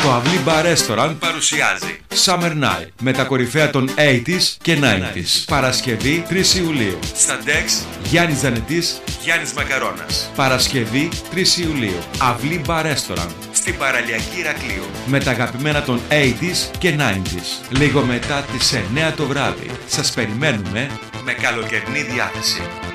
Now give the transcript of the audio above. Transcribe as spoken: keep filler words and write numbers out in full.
Το Αυλή Bar Restaurant παρουσιάζει Summer Night με τα κορυφαία των ογδόντα και ενενήντα. Παρασκευή τρεις Ιουλίου. Στα Ντεξ Γιάννης Ζανετής, Γιάννης Μακαρώνας. Παρασκευή τρεις Ιουλίου. Αυλή Bar Restaurant στην παραλιακή Ηρακλείου. Με τα αγαπημένα των ογδόντα και ενενήντα. Λίγο μετά τις εννιά το βράδυ. Σας περιμένουμε με καλοκαιρινή διάθεση.